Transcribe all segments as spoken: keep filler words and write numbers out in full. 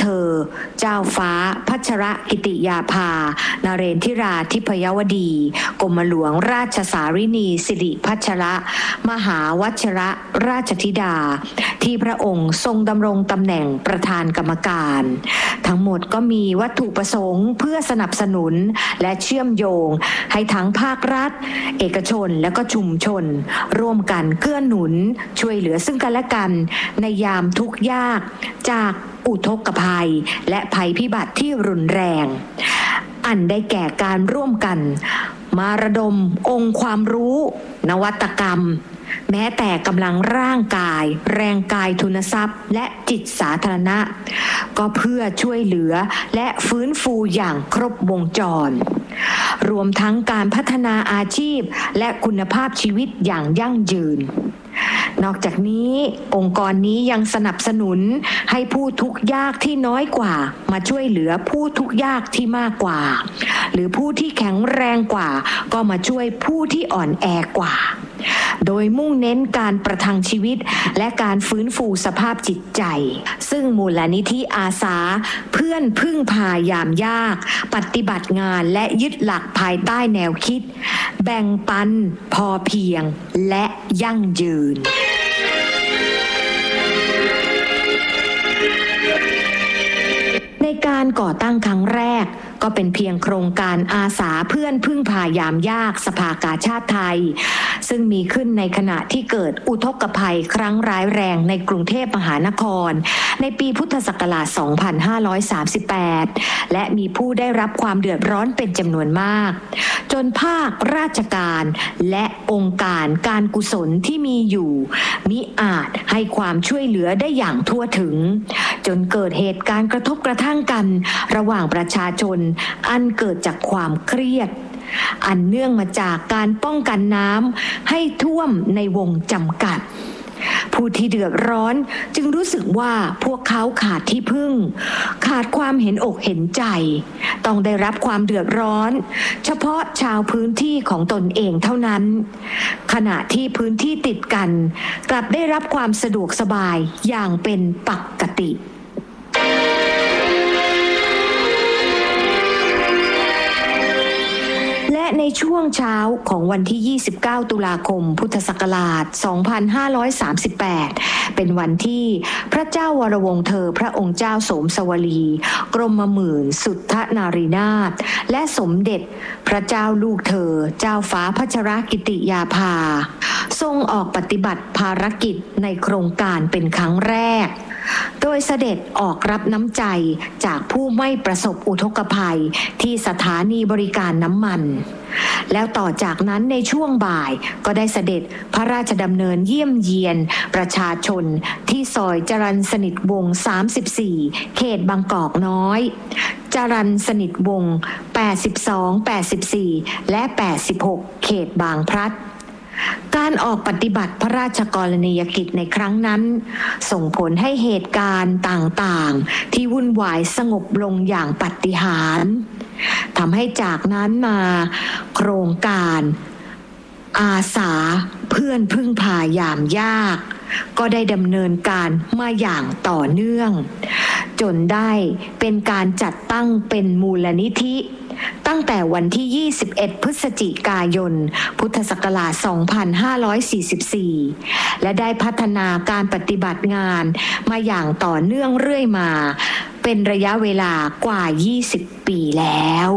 เธอเจ้าฟ้าพัชรกิติยาภานเรนทิราธิพยวดีกรมหลวงราชสารินีสิริพัชรมหาวชรราชธิดาที่พระองค์ทรงดำรงตำแหน่งประธานกรรมการทั้งหมดก็มีวัตถุประสงค์เพื่อสนับสนุนและเชื่อมโยงให้ทั้งภาครัฐเอกชนและก็ชุมชนร่วมกันเกื้อหนุนช่วยเหลือซึ่งกันและกันในยามทุกข์ยากจากอุทกภัยและภัยพิบัติที่รุนแรงอันได้แก่การร่วมกันมาระดมองค์ความรู้นวัตกรรมแม้แต่กำลังร่างกายแรงกายทุนทรัพย์และจิตสาธารณะก็เพื่อช่วยเหลือและฟื้นฟูอย่างครบวงจรรวมทั้งการพัฒนาอาชีพและคุณภาพชีวิตอย่างยั่งยืนนอกจากนี้องค์กรนี้ยังสนับสนุนให้ผู้ทุกข์ยากที่น้อยกว่ามาช่วยเหลือผู้ทุกข์ยากที่มากกว่าหรือผู้ที่แข็งแรงกว่าก็มาช่วยผู้ที่อ่อนแอกว่าโดยมุ่งเน้นการประทังชีวิตและการฟื้นฟูสภาพจิตใจซึ่งมูลนิธิอาสาเพื่อนพึ่งพายามยากปฏิบัติงานและยึดหลักภายใต้แนวคิดแบ่งปันพอเพียงและยั่งยืนในการก่อตั้งครั้งแรกก็เป็นเพียงโครงการอาสาเพื่อนพึ่งพายามยากสภากาชาดไทยซึ่งมีขึ้นในขณะที่เกิดอุทกภัยครั้งร้ายแรงในกรุงเทพมหานครในปีพุทธศักราช สองพันห้าร้อยสามสิบแปด และมีผู้ได้รับความเดือดร้อนเป็นจำนวนมากจนภาคราชการและองค์การการกุศลที่มีอยู่มิอาจให้ความช่วยเหลือได้อย่างทั่วถึงจนเกิดเหตุการณ์กระทบกระทั่งกันระหว่างประชาชนอันเกิดจากความเครียดอันเนื่องมาจากการป้องกันน้ำให้ท่วมในวงจำกัดผู้ที่เดือดร้อนจึงรู้สึกว่าพวกเขาขาดที่พึ่งขาดความเห็นอกเห็นใจต้องได้รับความเดือดร้อนเฉพาะชาวพื้นที่ของตนเองเท่านั้นขณะที่พื้นที่ติดกันกลับได้รับความสะดวกสบายอย่างเป็นปกติและในช่วงเช้าของวันที่ยี่สิบเก้าตุลาคมพุทธศักราช สองพันห้าร้อยสามสิบแปด เป็นวันที่พระเจ้าวรวงศ์เธอพระองค์เจ้าโสมสวลีกรมหมื่นสุทธนารีนาถและสมเด็จพระเจ้าลูกเธอเจ้าฟ้าพัชรกิติยาภาทรงออกปฏิบัติภารกิจในโครงการเป็นครั้งแรกโดยเสด็จออกรับน้ำใจจากผู้ไม่ประสบอุทกภัยที่สถานีบริการน้ำมันแล้วต่อจากนั้นในช่วงบ่ายก็ได้เสด็จพระราชดำเนินเยี่ยมเยียนประชาชนที่ซอยจรัญสนิทวงศ์สามสิบสี่เขตบางกอกน้อยจรัญสนิทวงศ์แปดสิบสอง แปดสิบสี่และแปดสิบหกเขตบางพลัดการออกปฏิบัติพระราชกรณียกิจในครั้งนั้นส่งผลให้เหตุการณ์ต่างๆที่วุ่นวายสงบลงอย่างปาฏิหาริย์ทำให้จากนั้นมาโครงการอาสาเพื่อนพึ่งพายามยากก็ได้ดำเนินการมาอย่างต่อเนื่องจนได้เป็นการจัดตั้งเป็นมูลนิธิตั้งแต่วันที่ยี่สิบเอ็ดพฤศจิกายนพุทธศักราช สองพันห้าร้อยสี่สิบสี่ และได้พัฒนาการปฏิบัติงานมาอย่างต่อเนื่องเรื่อยมาเป็นระยะเวลากว่ายี่สิบปีแล้ว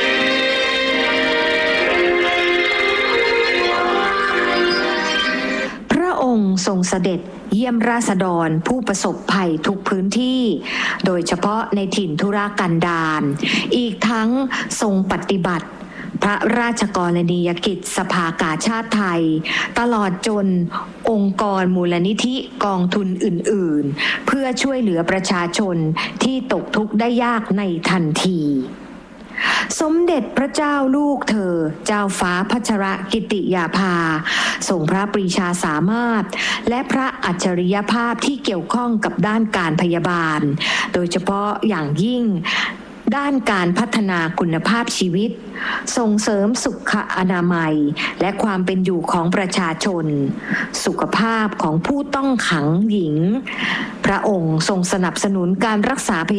พระองค์ทรงเสด็จเยี่ยมราษฎรผู้ประสบภัยทุกพื้นที่โดยเฉพาะในถิ่นทุรกันดารอีกทั้งทรงปฏิบัติพระราชกรณียกิจสภากาชาดไทยตลอดจนองค์กรมูลนิธิกองทุนอื่นๆเพื่อช่วยเหลือประชาชนที่ตกทุกข์ได้ยากในทันทีสมเด็จพระเจ้าลูกเธอเจ้าฟ้าพัชรกิติยาภาทรงพระปรีชาสามารถและพระอัจฉริยภาพที่เกี่ยวข้องกับด้านการพยาบาลโดยเฉพาะอย่างยิ่งด้านการพัฒนาคุณภาพชีวิตส่งเสริมสุขอนามัยและความเป็นอยู่ของประชาชนสุขภาพของผู้ต้องขังหญิงพระองค์ทรงสนับสนุนการรักษาพยาบาล